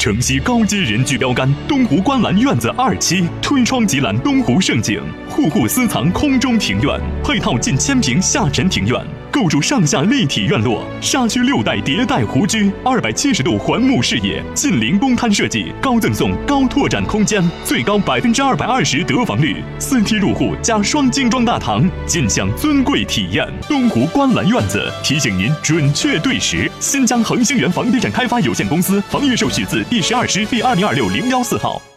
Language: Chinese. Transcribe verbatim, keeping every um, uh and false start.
城西高阶人居标杆，东湖观澜院子二期，推窗即览东湖胜景，户户私藏空中庭院，配套近千平下沉庭院。构筑上下立体院落，沙区六代迭代湖居，二百七十度环幕视野，近邻公摊设计，高赠送高拓展空间，最高百分之二百二十得房率，四梯入户加双精装大堂，尽享尊贵体验。东湖观澜院子提醒您准确对时。新疆恒星源房地产开发有限公司房业授序字第十二师第二零二六零幺四号。